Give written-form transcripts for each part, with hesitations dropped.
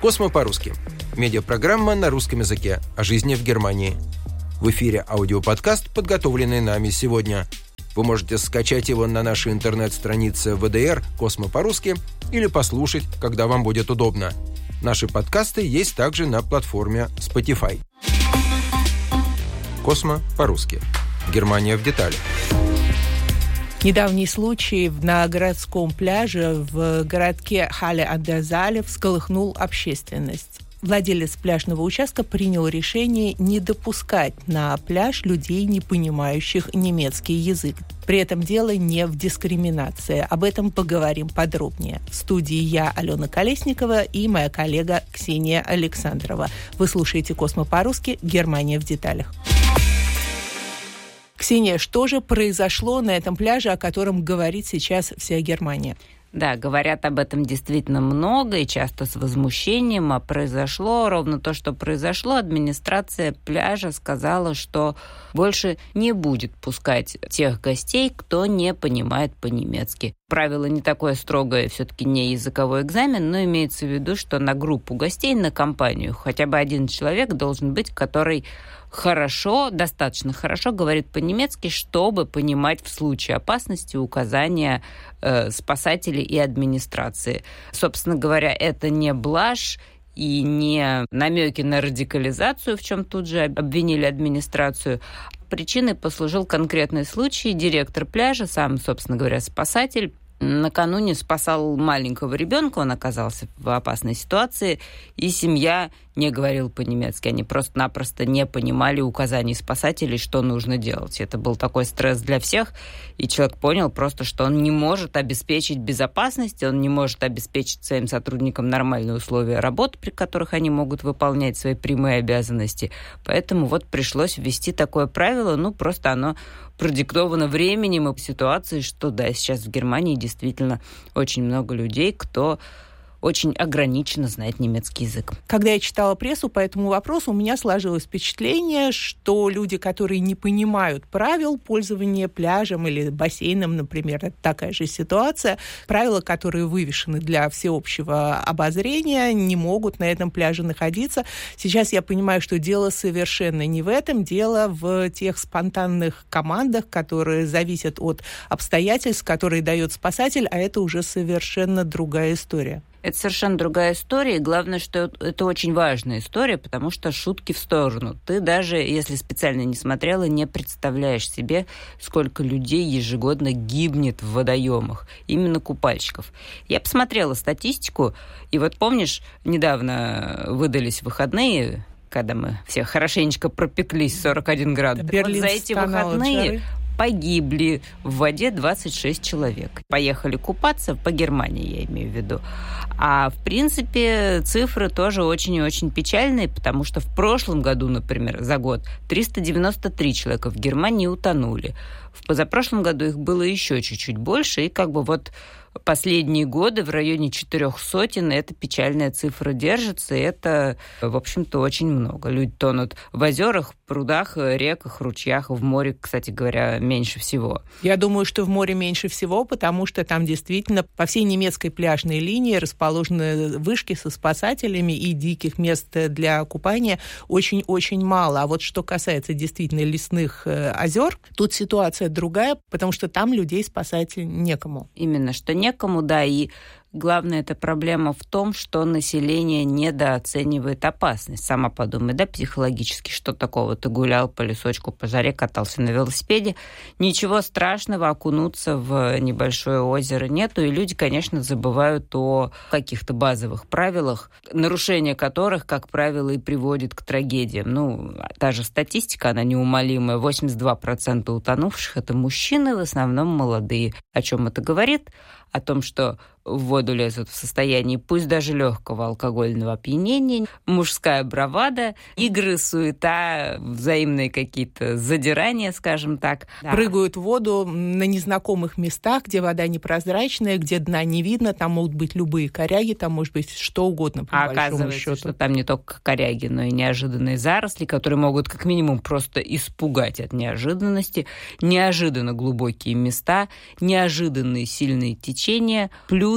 «Космо по-русски» – медиапрограмма на русском языке о жизни в Германии. В эфире аудиоподкаст, подготовленный нами сегодня. Вы можете скачать его на нашей интернет-странице ВДР «Космо по-русски» или послушать, когда вам будет удобно. Наши подкасты есть также на платформе Spotify. «Космо по-русски». Германия в деталях. Недавний случай на городском пляже в городке Халле-ан-дер-Зале всколыхнул общественность. Владелец пляжного участка принял решение не допускать на пляж людей, не понимающих немецкий язык. При этом дело не в дискриминации. Об этом поговорим подробнее. В студии я, Алена Колесникова, и моя коллега Ксения Александрова. Вы слушаете «Космо по-русски. Германия в деталях». Ксения, что же произошло на этом пляже, о котором говорит сейчас вся Германия? Да, говорят об этом действительно много и часто с возмущением, а произошло ровно то, что произошло. Администрация пляжа сказала, что больше не будет пускать тех гостей, кто не понимает по-немецки. Правило не такое строгое, все-таки не языковой экзамен, но имеется в виду, что на группу гостей, на компанию хотя бы один человек должен быть, который достаточно хорошо говорит по-немецки, чтобы понимать в случае опасности указания спасателей и администрации. Собственно говоря, это не блажь и не намеки на радикализацию, в чем тут же обвинили администрацию. Причиной послужил конкретный случай. Директор пляжа, сам, собственно говоря, спасатель, накануне спасал маленького ребенка, он оказался в опасной ситуации, и семья не говорила по-немецки. Они просто-напросто не понимали указаний спасателей, что нужно делать. Это был такой стресс для всех, и человек понял просто, что он не может обеспечить безопасность, он не может обеспечить своим сотрудникам нормальные условия работы, при которых они могут выполнять свои прямые обязанности. Поэтому вот пришлось ввести такое правило, просто оно продиктовано временем и ситуацией, что да, сейчас в Германии действительно очень много людей, кто очень ограниченно знает немецкий язык. Когда я читала прессу по этому вопросу, у меня сложилось впечатление, что люди, которые не понимают правил пользования пляжем или бассейном, например, это такая же ситуация, правила, которые вывешены для всеобщего обозрения, не могут на этом пляже находиться. Сейчас я понимаю, что дело совершенно не в этом, дело в тех спонтанных командах, которые зависят от обстоятельств, которые дает спасатель, а это уже совершенно другая история. Это совершенно другая история, и главное, что это очень важная история, потому что шутки в сторону. Ты даже, если специально не смотрела, не представляешь себе, сколько людей ежегодно гибнет в водоемах, именно купальщиков. Я посмотрела статистику, и вот помнишь, недавно выдались выходные, когда мы все хорошенечко пропеклись, 41 градус. Вот за эти выходные погибли в воде 26 человек. Поехали купаться, по Германии я имею в виду. А в принципе цифры тоже очень и очень печальные, потому что в прошлом году, например, за год 393 человека в Германии утонули. В позапрошлом году их было еще чуть-чуть больше, и последние годы в районе 400 эта печальная цифра держится, и это, в общем-то, очень много. Люди тонут в озерах, прудах, реках, ручьях, в море, кстати говоря, меньше всего. Я думаю, что в море меньше всего, потому что там действительно по всей немецкой пляжной линии расположены вышки со спасателями, и диких мест для купания очень-очень мало. А вот что касается действительно лесных озер, тут ситуация другая, потому что там людей спасать некому. Именно, что некому, да, и главная эта проблема в том, что население недооценивает опасность. Сама подумай, да, психологически, что такого? Ты гулял по лесочку, по жаре, катался на велосипеде. Ничего страшного, окунуться в небольшое озеро нету, и люди, конечно, забывают о каких-то базовых правилах, нарушение которых, как правило, и приводит к трагедиям. Та же статистика, она неумолимая. 82% утонувших – это мужчины, в основном молодые. О чем это говорит? О том, что в воду лезут в состоянии пусть даже легкого алкогольного опьянения, мужская бравада, игры, суета, взаимные какие-то задирания, скажем так. Прыгают в воду на незнакомых местах, где вода непрозрачная, где дна не видно, там могут быть любые коряги, там может быть что угодно, по большому оказывается, счету. что там не только коряги, но и неожиданные заросли, которые могут как минимум просто испугать от неожиданности, неожиданно глубокие места, неожиданные сильные течения, плюс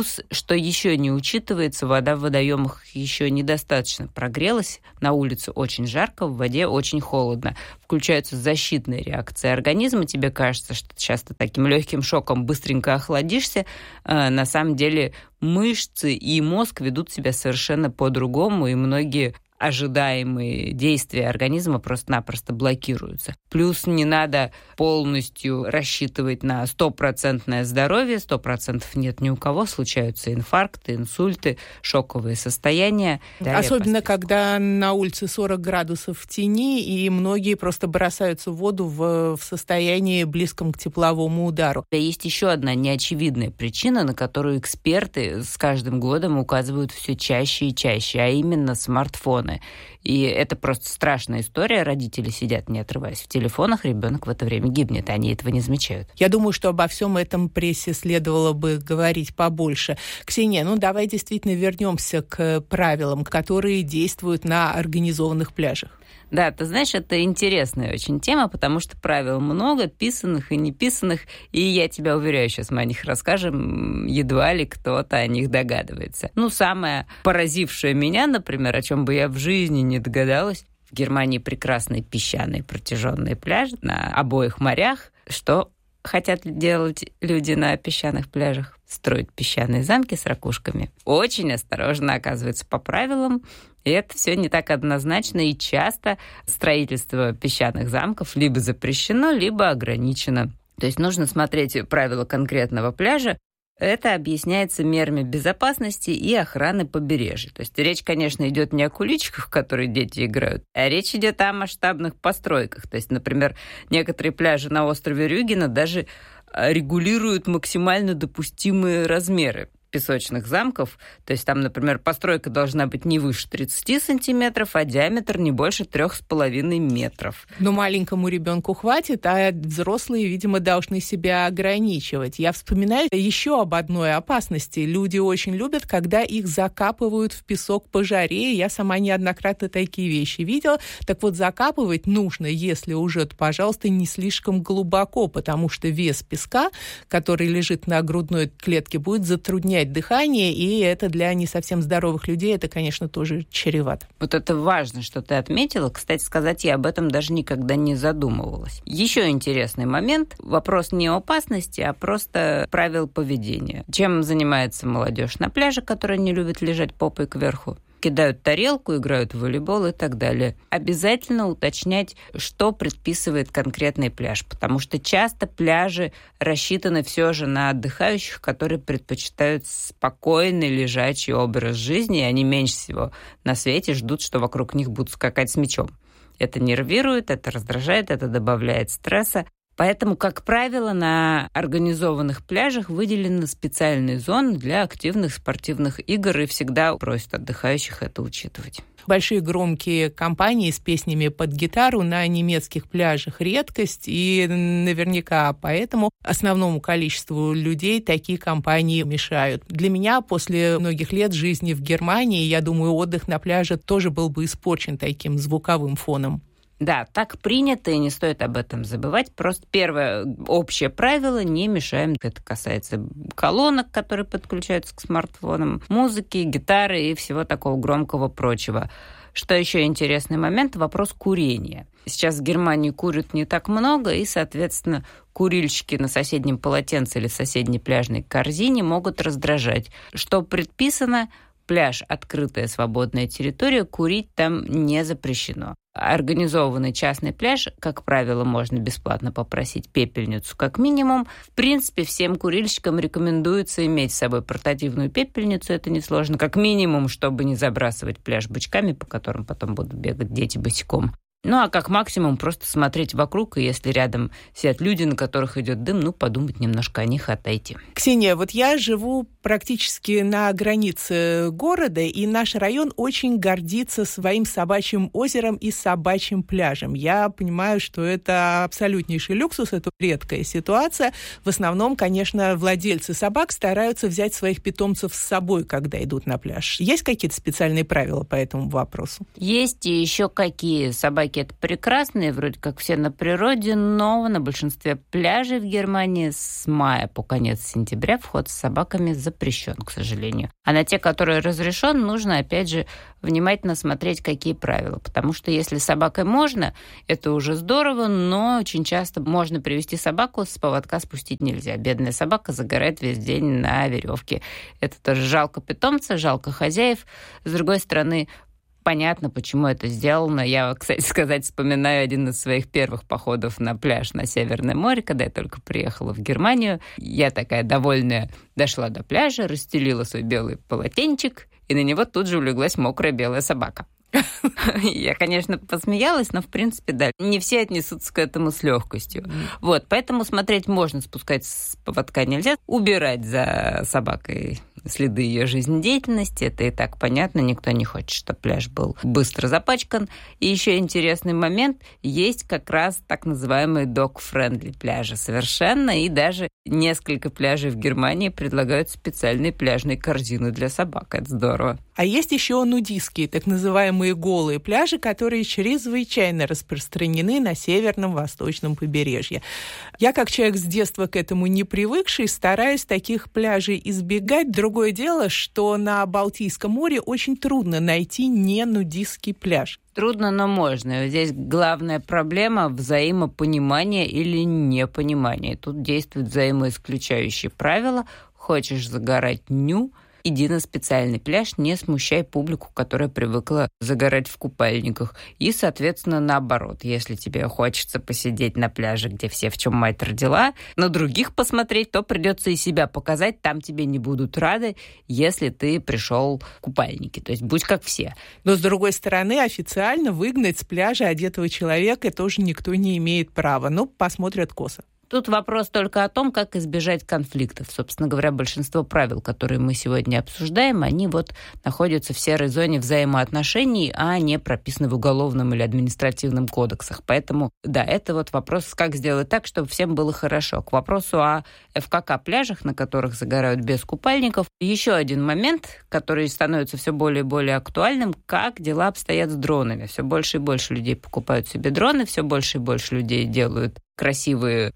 Плюс, что еще не учитывается, вода в водоемах еще недостаточно прогрелась, на улице очень жарко, в воде очень холодно. Включаются защитные реакции организма, тебе кажется, что часто таким легким шоком быстренько охладишься, на самом деле мышцы и мозг ведут себя совершенно по-другому, и многие ожидаемые действия организма просто-напросто блокируются. Плюс не надо полностью рассчитывать на 100% здоровье, 100% нет ни у кого, случаются инфаркты, инсульты, шоковые состояния. Особенно, когда на улице 40 градусов в тени, и многие просто бросаются в воду в состоянии близком к тепловому удару. Есть еще одна неочевидная причина, на которую эксперты с каждым годом указывают все чаще и чаще, а именно смартфоны. И это просто страшная история. Родители сидят, не отрываясь в телефонах, ребенок в это время гибнет, они этого не замечают. Я думаю, что обо всем этом прессе следовало бы говорить побольше. Ксения, давай действительно вернемся к правилам, которые действуют на организованных пляжах. Да, ты знаешь, это интересная очень тема, потому что правил много, писанных и неписанных, и я тебя уверяю, сейчас мы о них расскажем, едва ли кто-то о них догадывается. Самое поразившее меня, например, о чем бы я в жизни не догадалась, в Германии прекрасные песчаные протяженные пляжи на обоих морях. Что хотят делать люди на песчаных пляжах? Строить песчаные замки с ракушками. Очень осторожно, оказывается, по правилам. И это все не так однозначно, и часто строительство песчаных замков либо запрещено, либо ограничено. То есть нужно смотреть правила конкретного пляжа. Это объясняется мерами безопасности и охраны побережья. То есть речь, конечно, идет не о куличиках, в которые дети играют, а речь идет о масштабных постройках. То есть, например, некоторые пляжи на острове Рюгена даже регулируют максимально допустимые размеры песочных замков. То есть там, например, постройка должна быть не выше 30 сантиметров, а диаметр не больше 3,5 метров. Но маленькому ребенку хватит, а взрослые, видимо, должны себя ограничивать. Я вспоминаю еще об одной опасности. Люди очень любят, когда их закапывают в песок по жаре. Я сама неоднократно такие вещи видела. Так вот, закапывать нужно, если уже, то, пожалуйста, не слишком глубоко, потому что вес песка, который лежит на грудной клетке, будет затруднять дыхание, и это для не совсем здоровых людей, это, конечно, тоже чревато. Вот это важно, что ты отметила. Кстати сказать, я об этом даже никогда не задумывалась. Еще интересный момент. Вопрос не о опасности, а просто правил поведения. Чем занимается молодежь на пляже, которая не любит лежать попой кверху? Кидают тарелку, играют в волейбол и так далее. Обязательно уточнять, что предписывает конкретный пляж, потому что часто пляжи рассчитаны все же на отдыхающих, которые предпочитают спокойный лежачий образ жизни, и они меньше всего на свете ждут, что вокруг них будут скакать с мячом. Это нервирует, это раздражает, это добавляет стресса. Поэтому, как правило, на организованных пляжах выделены специальные зоны для активных спортивных игр, и всегда просят отдыхающих это учитывать. Большие громкие компании с песнями под гитару на немецких пляжах редкость, и наверняка поэтому основному количеству людей такие компании мешают. Для меня после многих лет жизни в Германии, я думаю, отдых на пляже тоже был бы испорчен таким звуковым фоном. Да, так принято, и не стоит об этом забывать. Просто первое общее правило – не мешаем. Это касается колонок, которые подключаются к смартфонам, музыки, гитары и всего такого громкого прочего. Что еще интересный момент – вопрос курения. Сейчас в Германии курят не так много, и, соответственно, курильщики на соседнем полотенце или в соседней пляжной корзине могут раздражать. Что предписано – пляж – открытая свободная территория, курить там не запрещено. Организованный частный пляж, как правило, можно бесплатно попросить пепельницу как минимум. В принципе, всем курильщикам рекомендуется иметь с собой портативную пепельницу, это несложно, как минимум, чтобы не забрасывать пляж бычками, по которым потом будут бегать дети босиком. А как максимум просто смотреть вокруг, и если рядом сидят люди, на которых идет дым, подумать немножко о них, отойти. Ксения, вот я живу практически на границе города, и наш район очень гордится своим собачьим озером и собачьим пляжем. Я понимаю, что это абсолютнейший люксус, это редкая ситуация. В основном, конечно, владельцы собак стараются взять своих питомцев с собой, когда идут на пляж. Есть какие-то специальные правила по этому вопросу? Есть и еще какие. Собаки собаки — это прекрасно, и вроде как все на природе, но на большинстве пляжей в Германии с мая по конец сентября вход с собаками запрещен, к сожалению. А на те, которые разрешен, нужно, опять же, внимательно смотреть, какие правила. Потому что если с собакой можно, это уже здорово, но очень часто можно привести собаку, с поводка спустить нельзя. Бедная собака загорает весь день на веревке. Это тоже жалко питомца, жалко хозяев. С другой стороны, понятно, почему это сделано. Я, кстати сказать, вспоминаю один из своих первых походов на пляж на Северное море, когда я только приехала в Германию. Я такая довольная дошла до пляжа, расстелила свой белый полотенчик, и на него тут же улеглась мокрая белая собака. Я, конечно, посмеялась, но, в принципе, да, не все отнесутся к этому с легкостью. Вот, поэтому смотреть можно, спускать с поводка нельзя. Убирать за собакой следы ее жизнедеятельности, это и так понятно, никто не хочет, чтобы пляж был быстро запачкан. И еще интересный момент, есть как раз так называемые dog-friendly пляжи совершенно, и даже несколько пляжей в Германии предлагают специальные пляжные корзины для собак, это здорово. А есть еще нудистские, так называемые голые пляжи, которые чрезвычайно распространены на северном восточном побережье. Я, как человек с детства к этому не привыкший, стараюсь таких пляжей избегать. Другое дело, что на Балтийском море очень трудно найти не нудистский пляж. Трудно, но можно. Здесь главная проблема — взаимопонимание или непонимание. Тут действуют взаимоисключающие правила. Хочешь загорать — иди на специальный пляж, не смущай публику, которая привыкла загорать в купальниках. И, соответственно, наоборот, если тебе хочется посидеть на пляже, где все в чем мать родила, на других посмотреть, то придется и себя показать, там тебе не будут рады, если ты пришел в купальнике. То есть будь как все. Но, с другой стороны, официально выгнать с пляжа одетого человека тоже никто не имеет права. Ну, посмотрят косо. Тут вопрос только о том, как избежать конфликтов. Собственно говоря, большинство правил, которые мы сегодня обсуждаем, они вот находятся в серой зоне взаимоотношений, а не прописаны в уголовном или административном кодексах. Поэтому, да, это вот вопрос, как сделать так, чтобы всем было хорошо. К вопросу о ФКК-пляжах, на которых загорают без купальников, еще один момент, который становится все более и более актуальным, как дела обстоят с дронами. Все больше и больше людей покупают себе дроны, все больше и больше людей делают красивые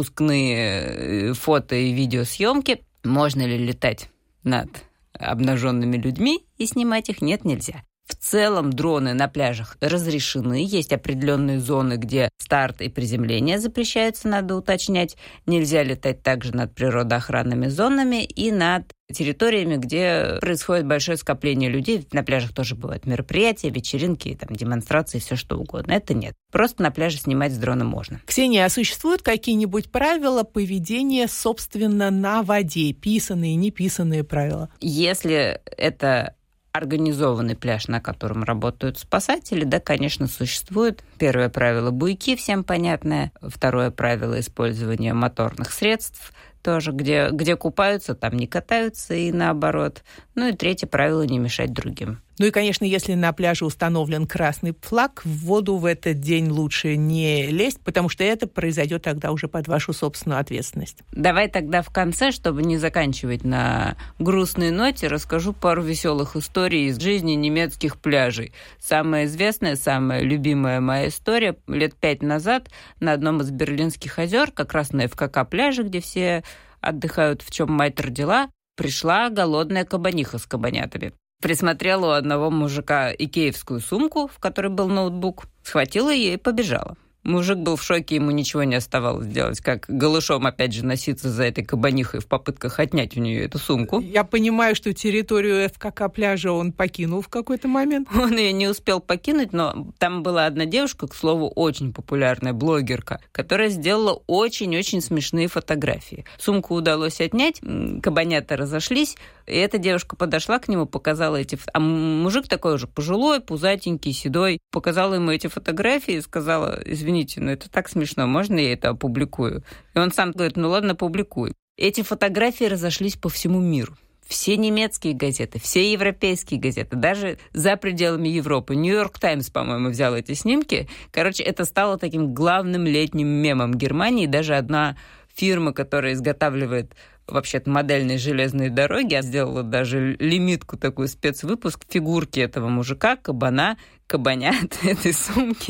отпускные фото- и видеосъемки. Можно ли летать над обнаженными людьми и снимать их? Нет, нельзя. В целом дроны на пляжах разрешены. Есть определенные зоны, где старт и приземление запрещаются, надо уточнять. Нельзя летать также над природоохранными зонами и над территориями, где происходит большое скопление людей. На пляжах тоже бывают мероприятия, вечеринки, там, демонстрации, все что угодно. Это нет. Просто на пляже снимать с дрона можно. Ксения, а существуют какие-нибудь правила поведения, собственно, на воде? Писанные, неписанные правила? Если это организованный пляж, на котором работают спасатели, да, конечно, существует. Первое правило — буйки, всем понятное. Второе правило — использование моторных средств. Тоже, где купаются, там не катаются, и наоборот. Ну и третье правило — не мешать другим. Ну и, конечно, если на пляже установлен красный флаг, в воду в этот день лучше не лезть, потому что это произойдет тогда уже под вашу собственную ответственность. Давай тогда в конце, чтобы не заканчивать на грустной ноте, расскажу пару веселых историй из жизни немецких пляжей. Самая известная, самая любимая моя история: лет 5 назад на одном из берлинских озер, как раз на ФКК-пляже, где все отдыхают, в чем мать родила, пришла голодная кабаниха с кабанятами. Присмотрела у одного мужика икеевскую сумку, в которой был ноутбук, схватила ее и побежала. Мужик был в шоке, ему ничего не оставалось делать, как голышом опять же носиться за этой кабанихой в попытках отнять у нее эту сумку. Я понимаю, что территорию ФКК-пляжа он покинул в какой-то момент. Он ее не успел покинуть, но там была одна девушка, к слову, очень популярная блогерка, которая сделала очень-очень смешные фотографии. Сумку удалось отнять, кабанята разошлись, и эта девушка подошла к нему, показала эти... А мужик такой уже пожилой, пузатенький, седой, показала ему эти фотографии и сказала: извините, но это так смешно, можно я это опубликую? И он сам говорит: ну ладно, публикуй. Эти фотографии разошлись по всему миру. Все немецкие газеты, все европейские газеты, даже за пределами Европы. Нью-Йорк Таймс, по-моему, взял эти снимки. Короче, это стало таким главным летним мемом Германии. Даже одна фирма, которая изготавливает вообще-то модельные железные дороги, сделала даже лимитку, такой спецвыпуск, фигурки этого мужика, кабана, кабанят этой сумки.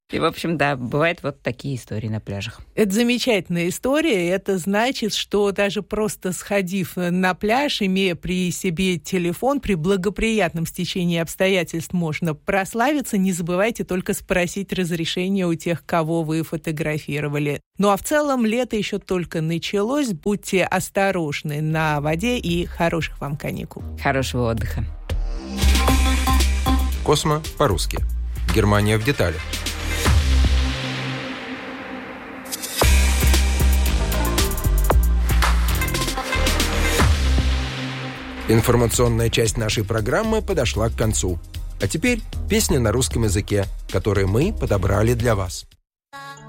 И, в общем, да, бывают вот такие истории на пляжах. Это замечательная история. Это значит, что даже просто сходив на пляж, имея при себе телефон, при благоприятном стечении обстоятельств можно прославиться. Не забывайте только спросить разрешение у тех, кого вы фотографировали. Ну а в целом лето еще только началось. Будьте осторожны на воде и хороших вам каникул. Хорошего отдыха. Космо по-русски. Германия в деталях. Информационная часть нашей программы подошла к концу. А теперь песня на русском языке, которую мы подобрали для вас.